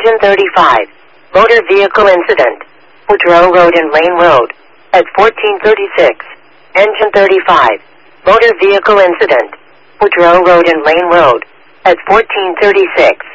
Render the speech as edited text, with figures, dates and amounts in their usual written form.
Engine 35. Motor vehicle incident. Woodrow Road and Lane Road. At 1436. Engine 35. Motor vehicle incident. Woodrow Road and Lane Road. At 1436.